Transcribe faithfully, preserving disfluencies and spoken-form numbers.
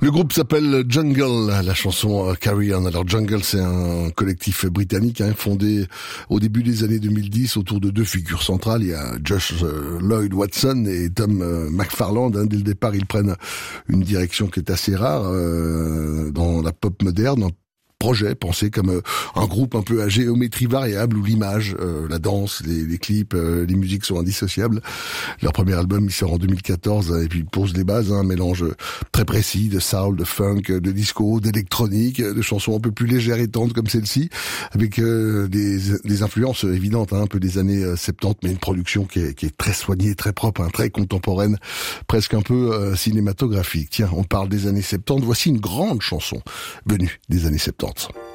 Le groupe s'appelle Jungle, la chanson euh, Carry On. Alors Jungle, c'est un collectif britannique hein, fondé au début des années deux mille dix autour de deux figures centrales. Il y a Josh euh, Lloyd Watson et Tom euh, McFarland. Hein. Dès le départ, ils prennent une direction qui est assez rare euh, dans la pop moderne. Projet pensé comme euh, un groupe un peu à géométrie variable où l'image, euh, la danse, les, les clips, euh, les musiques sont indissociables. Leur premier album, il sort en deux mille quatorze et puis il pose les bases, hein, un mélange très précis de soul, de funk, de disco, d'électronique, de chansons un peu plus légères et tendres comme celle-ci, avec euh, des, des influences évidentes, hein, un peu des années soixante-dix, mais une production qui est, qui est très soignée, très propre, hein, très contemporaine, presque un peu euh, cinématographique. Tiens, on parle des années soixante-dix, voici une grande chanson venue des années soixante-dix.